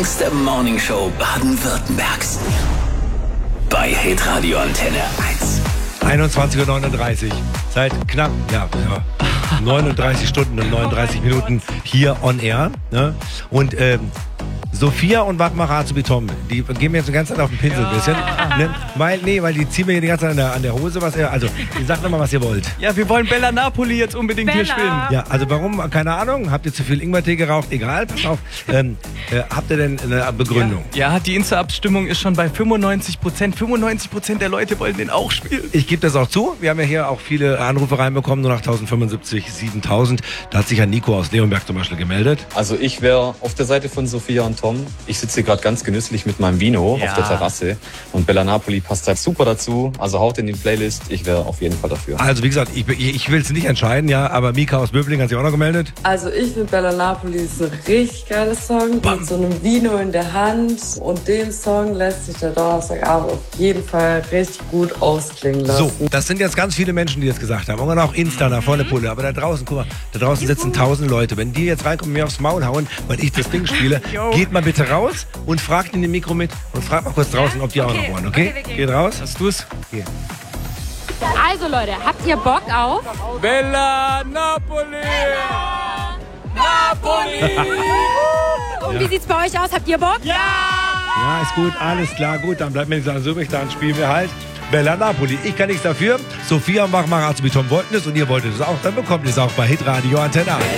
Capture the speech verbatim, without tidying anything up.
längste Morningshow Baden-Württembergs. Bei Hitradio Antenne eins. einundzwanzig Uhr neununddreißig. Seit knapp, ja, ja neununddreißig Stunden und neununddreißig Minuten hier on air. Ne? Und ähm, Sophia und Wachmacher zu Tom, die gehen mir jetzt die ganze Zeit auf den Pinsel ein bisschen. Ne? Weil, nee, weil die ziehen mir die ganze Zeit an der, an der Hose. Was ihr, also, ihr sagt nochmal, was ihr wollt. Ja, wir wollen Bella Napoli jetzt unbedingt Bella. hier spielen. Ja, also warum? Keine Ahnung. Habt ihr zu viel Ingwertee geraucht? Egal, pass auf. Ähm, äh, habt ihr denn eine Begründung? Ja, ja, die Insta-Abstimmung ist schon bei fünfundneunzig Prozent. fünfundneunzig Prozent der Leute wollen den auch spielen. Ich gebe das auch zu. Wir haben ja hier auch viele Anrufe reinbekommen, nur nach tausendfünfundsiebzig, siebentausend. Da hat sich ja Nico aus Leonberg zum Beispiel gemeldet. Also ich wäre auf der Seite von Sophia und Tom. Ich sitze hier gerade ganz genüsslich mit meinem Vino Ja. auf der Terrasse. Und Bella Napoli passt halt super dazu. Also haut in die Playlist. Ich wäre auf jeden Fall dafür. Also wie gesagt, ich, ich will es nicht entscheiden, ja, aber Mika aus Böbling hat sich auch noch gemeldet. Also ich finde Bella Napoli ist ein richtig geiler Song Bam. mit so einem Vino in der Hand und den Song lässt sich der Donnerstagabend auf jeden Fall richtig gut ausklingen lassen. So, das sind jetzt ganz viele Menschen, die das gesagt haben. Und auch Insta nach vorne Pulle. Aber da draußen, guck mal, da draußen sitzen tausend Leute. Wenn die jetzt reinkommen und mir aufs Maul hauen, weil ich das Ding spiele, geht mal bitte raus und fragt in dem Mikro mit und fragt mal kurz draußen, ob die auch noch wollen, okay? Okay, wir gehen. Geht raus. Hast du es? Also Leute, habt ihr Bock auf? Bella Napoli! Napoli! Und wie sieht's bei euch aus? Habt ihr Bock? Ja! Ja, ist gut, alles klar, gut. Dann bleibt mir nichts anderes übrig, dann spielen wir halt Bella Napoli. Ich kann nichts dafür. Sophia und Wachmacher zu Tom wollten es und ihr wolltet es auch. Dann bekommt ihr es auch bei Hitradio Antenne eins.